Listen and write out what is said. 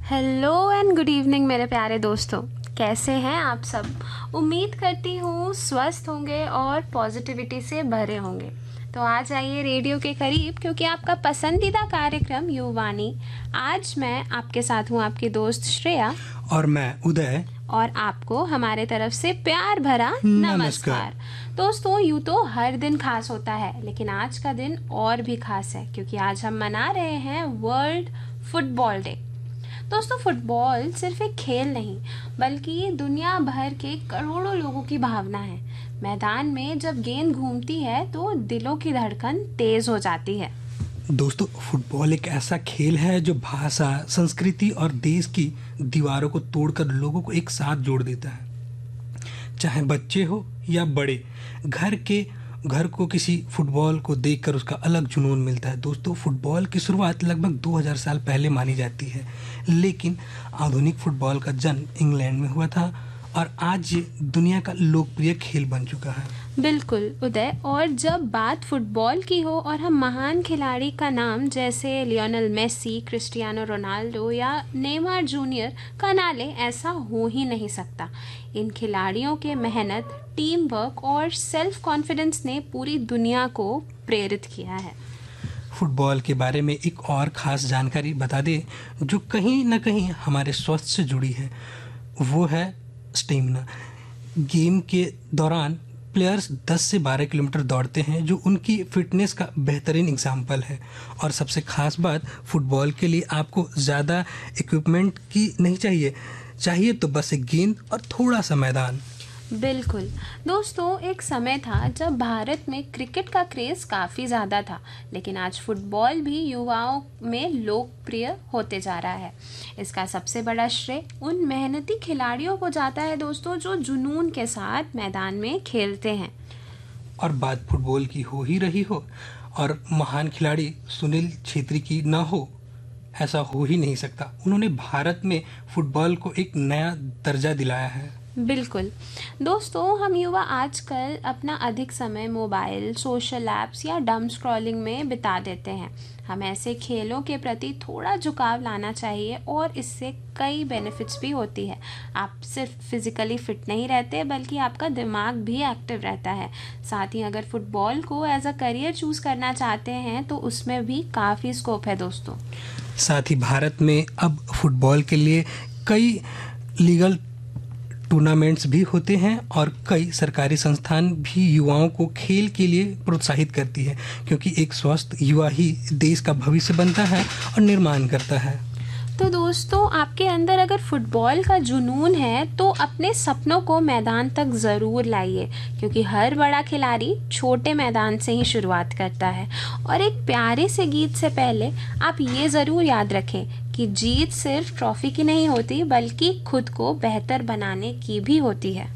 Hello and good evening मेरे प्यारे दोस्तों, कैसे हैं आप सब। उम्मीद करती हूँ स्वस्थ होंगे और पॉजिटिविटी से भरे होंगे। तो आज आइए रेडियो के करीब, क्योंकि आपका पसंदीदा कार्यक्रम युवानी। आज मैं आपके साथ हूँ, आपकी दोस्त श्रेया और मैं उदय, और आपको हमारे तरफ से प्यार भरा नमस्कार। दोस्तों, यूँ तो हर दिन खास होता है, लेकिन आज का दिन और भी खास है क्योंकि आज हम मना रहे हैं वर्ल्ड फुटबॉल डे। दोस्तों, फुटबॉल सिर्फ एक खेल नहीं, बल्कि दुनिया भर के करोड़ों लोगों की भावना है। मैदान में जब गेंद घूमती है तो दिलों की धड़कन तेज हो जाती है। दोस्तों, फुटबॉल एक ऐसा खेल है जो भाषा, संस्कृति और देश की दीवारों को तोड़कर लोगों को एक साथ जोड़ देता है। चाहे बच्चे हो या बड़े, घर को किसी फुटबॉल को देखकर उसका अलग जुनून मिलता है। दोस्तों, फुटबॉल की शुरुआत लगभग 2000 साल पहले मानी जाती है, लेकिन आधुनिक फुटबॉल का जन्म इंग्लैंड में हुआ था और आज ये दुनिया का लोकप्रिय खेल बन चुका है। बिल्कुल उदय, और जब बात फुटबॉल की हो और हम महान खिलाड़ी का नाम जैसे लियोनेल मेसी, क्रिस्टियानो रोनाल्डो या नेमार जूनियर का ना लें, ऐसा हो ही नहीं सकता। इन खिलाड़ियों के मेहनत, टीम वर्क और सेल्फ कॉन्फिडेंस ने पूरी दुनिया को प्रेरित किया है। फुटबॉल के बारे में एक और ख़ास जानकारी बता दें जो कहीं ना कहीं हमारे स्वास्थ्य से जुड़ी है, वो है स्टेमिना। गेम के दौरान प्लेयर्स 10 से 12 किलोमीटर दौड़ते हैं, जो उनकी फिटनेस का बेहतरीन एग्जाम्पल है। और सबसे ख़ास बात, फुटबॉल के लिए आपको ज़्यादा इक्विपमेंट की नहीं चाहिए तो बस एक गेंद और थोड़ा सा मैदान। बिल्कुल दोस्तों, एक समय था जब भारत में क्रिकेट का क्रेज़ काफ़ी ज़्यादा था, लेकिन आज फुटबॉल भी युवाओं में लोकप्रिय होते जा रहा है। इसका सबसे बड़ा श्रेय उन मेहनती खिलाड़ियों को जाता है दोस्तों, जो जुनून के साथ मैदान में खेलते हैं। और बात फुटबॉल की हो ही रही हो और महान खिलाड़ी सुनील छेत्री की ना हो, ऐसा हो ही नहीं सकता। उन्होंने भारत में फुटबॉल को एक नया दर्जा दिलाया है। बिल्कुल दोस्तों, हम युवा आजकल अपना अधिक समय मोबाइल, सोशल ऐप्स या डम स्क्रॉलिंग में बिता देते हैं। हम ऐसे खेलों के प्रति थोड़ा झुकाव लाना चाहिए और इससे कई बेनिफिट्स भी होती है। आप सिर्फ फिजिकली फिट नहीं रहते, बल्कि आपका दिमाग भी एक्टिव रहता है। साथ ही अगर फुटबॉल को एज अ करियर चूज़ करना चाहते हैं तो उसमें भी काफ़ी स्कोप है दोस्तों। साथ ही भारत में अब फुटबॉल के लिए कई लीगल टूर्नामेंट्स भी होते हैं और कई सरकारी संस्थान भी युवाओं को खेल के लिए प्रोत्साहित करती है, क्योंकि एक स्वस्थ युवा ही देश का भविष्य बनता है और निर्माण करता है। तो दोस्तों, आपके अंदर अगर फुटबॉल का जुनून है तो अपने सपनों को मैदान तक ज़रूर लाइए, क्योंकि हर बड़ा खिलाड़ी छोटे मैदान से ही शुरुआत करता है। और एक प्यारे से गीत से पहले आप ये ज़रूर याद रखें कि जीत सिर्फ ट्रॉफी की नहीं होती, बल्कि खुद को बेहतर बनाने की भी होती है।